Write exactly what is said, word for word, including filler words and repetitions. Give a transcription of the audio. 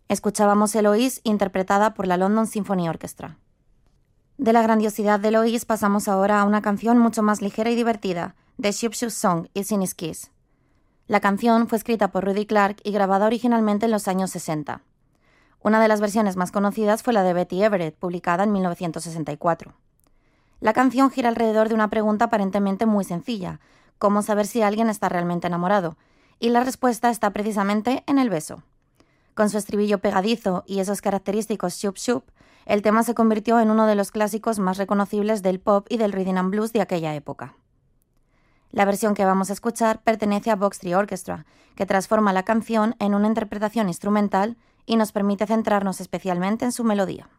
Escuchábamos Eloise, interpretada por la London Symphony Orchestra. De la grandiosidad de Eloise pasamos ahora a una canción mucho más ligera y divertida, The Shoop Shoop Song y Sinny's Kiss. La canción fue escrita por Rudy Clark y grabada originalmente en los años sesenta. Una de las versiones más conocidas fue la de Betty Everett, publicada en mil novecientos sesenta y cuatro. La canción gira alrededor de una pregunta aparentemente muy sencilla, cómo saber si alguien está realmente enamorado, y la respuesta está precisamente en el beso. Con su estribillo pegadizo y esos característicos shoop shoop, el tema se convirtió en uno de los clásicos más reconocibles del pop y del rhythm and blues de aquella época. La versión que vamos a escuchar pertenece a Box Tree Orchestra, que transforma la canción en una interpretación instrumental y nos permite centrarnos especialmente en su melodía.